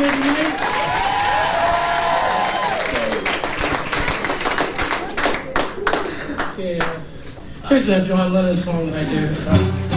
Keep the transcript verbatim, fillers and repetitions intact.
tonight? Yeah. Here's a John Lennon song that I did. So.